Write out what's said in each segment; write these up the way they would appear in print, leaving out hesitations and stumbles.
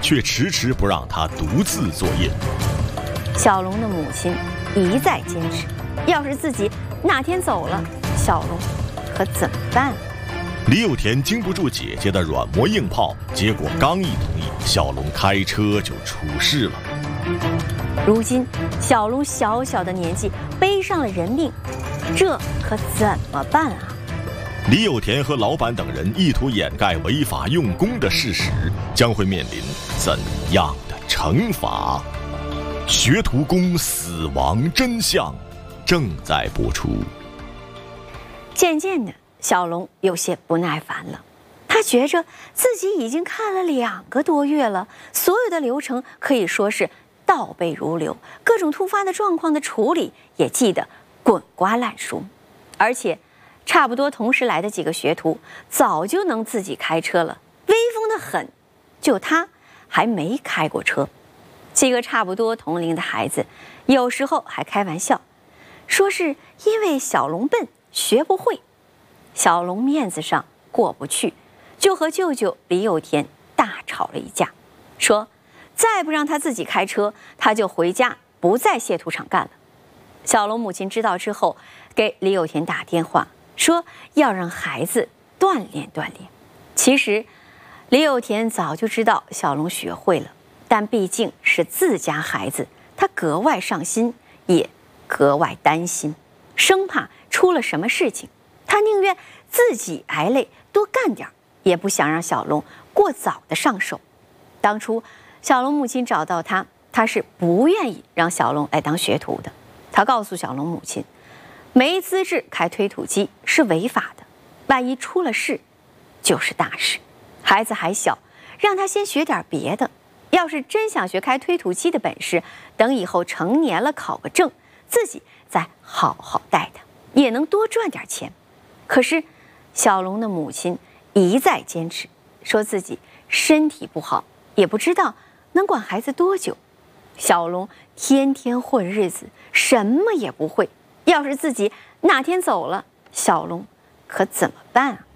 却迟迟不让他独自作业。 小龙的母亲一再坚持，要是自己哪天走了，小龙可怎么办？ 李有田经不住姐姐的软磨硬泡，结果刚一同意，小龙开车就出事了。 如今小龙小小的年纪背上了人命，这可怎么办啊？ 李有田和老板等人意图掩盖违法用功的事实，将会面临怎样的惩罚？学徒工死亡真相正在播出。 渐渐的，小龙有些不耐烦了，他觉着自己已经看了2个多月了，所有的流程可以说是倒背如流，各种突发的状况的处理也记得滚瓜烂熟，而且差不多同时来的几个学徒早就能自己开车了，威风得很，就他还没开过车。几个差不多同龄的孩子有时候还开玩笑，说是因为小龙笨学不会。小龙面子上过不去，就和舅舅李有田大吵了一架，说再不让他自己开车，他就回家不在卸土厂干了。小龙母亲知道之后，给李有田打电话，说要让孩子锻炼锻炼。其实李有田早就知道小龙学会了，但毕竟是自家孩子，他格外上心，也格外担心，生怕出了什么事情。他宁愿自己挨累多干点，也不想让小龙过早的上手。当初小龙母亲找到他，他是不愿意让小龙来当学徒的。他告诉小龙母亲，没资质开推土机是违法的，万一出了事就是大事。孩子还小，让他先学点别的，要是真想学开推土机的本事，等以后成年了考个证，自己再好好带他，也能多赚点钱。可是小龙的母亲一再坚持，说自己身体不好，也不知道能管孩子多久。小龙天天混日子，什么也不会，要是自己哪天走了，小龙可怎么办啊？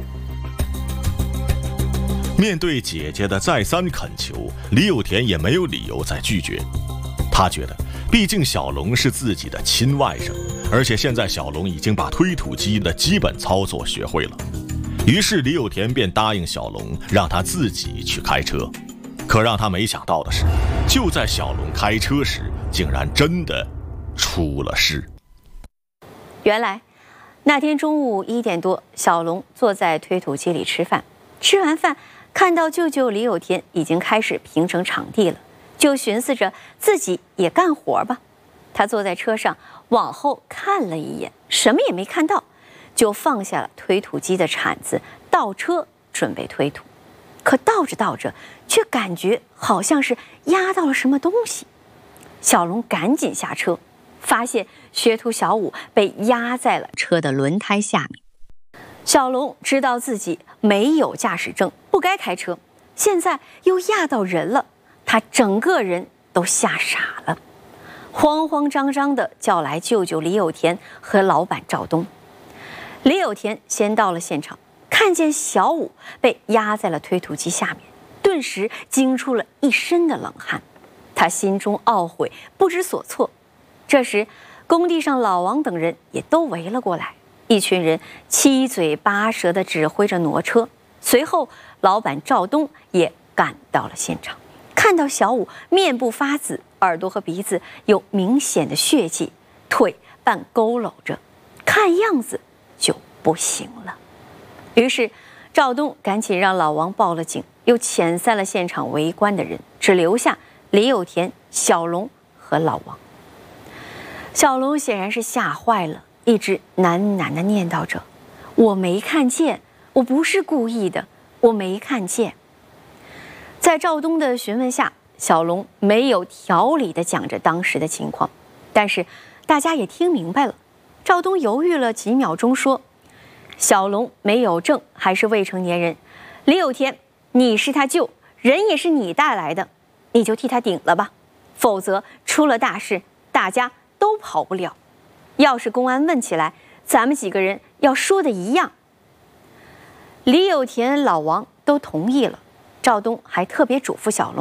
面对姐姐的再三恳求，李有田也没有理由再拒绝。他觉得毕竟小龙是自己的亲外甥，而且现在小龙已经把推土机的基本操作学会了。于是李有田便答应小龙让他自己去开车。可让他没想到的是，就在小龙开车时，竟然真的出了事。 原来那天中午1点多，小龙坐在推土机里吃饭，吃完饭看到舅舅李有田已经开始平整场地了，就寻思着自己也干活吧。他坐在车上往后看了一眼，什么也没看到，就放下了推土机的铲子，倒车准备推土。可倒着倒着，却感觉好像是压到了什么东西。小龙赶紧下车，发现学徒小武被压在了车的轮胎下面。小龙知道自己没有驾驶证，不该开车，现在又压到人了，他整个人都吓傻了，慌慌张张地叫来舅舅李有田和老板赵东。李有田先到了现场，看见小武被压在了推土机下面，顿时惊出了一身的冷汗。他心中懊悔，不知所措。这时工地上老王等人也都围了过来，一群人七嘴八舌地指挥着挪车。随后老板赵东也赶到了现场，看到小武面部发紫，耳朵和鼻子有明显的血迹，腿半佝偻着，看样子就不行了。于是赵东赶紧让老王报了警，又遣散了现场围观的人，只留下李有田、小龙和老王。小龙显然是吓坏了，一直喃喃地念叨着：“我没看见，我不是故意的，我没看见。”在赵东的询问下，小龙没有条理地讲着当时的情况，但是大家也听明白了。赵东犹豫了几秒钟说：“小龙没有证，还是未成年人。李有田，你是他舅，人也是你带来的，你就替他顶了吧，否则出了大事，大家都跑不了。要是公安问起来，咱们几个人要说的一样。”李有田、老王都同意了。赵东还特别嘱咐小龙